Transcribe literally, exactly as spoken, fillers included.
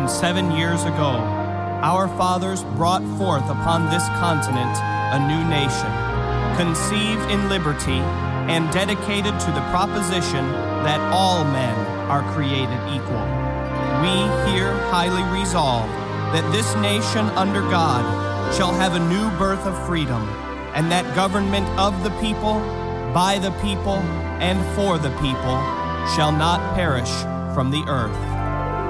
seven years ago, our fathers brought forth upon this continent a new nation, conceived in liberty and dedicated to the proposition that all men are created equal. We here highly resolve that this nation under God shall have a new birth of freedom, and that government of the people, by the people, and for the people shall not perish from the earth.